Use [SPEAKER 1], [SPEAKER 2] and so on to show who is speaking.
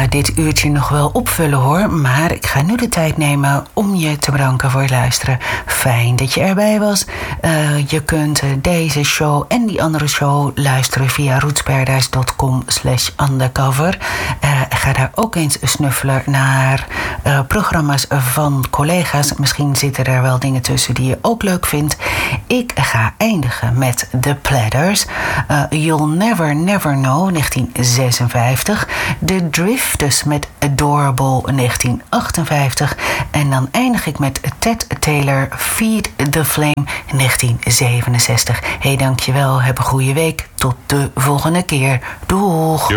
[SPEAKER 1] dit uurtje nog wel opvullen hoor. Maar ik ga nu de tijd nemen om je te bedanken voor het luisteren. Fijn dat je erbij was. Je kunt deze show en die andere show luisteren via rootsparadise.com/undercover. Ga daar ook eens snuffelen naar programma's van collega's. Misschien zitten er wel dingen tussen die je ook leuk vindt. Ik ga eindigen met The Platters. You'll Never Never Know, 1956. The Drifters met Adorable, 1958. En dan eindig ik met Ted Taylor, Feed the Flame, 1967. Hey, dankjewel. Heb een goede week. Tot de volgende keer. Doeg!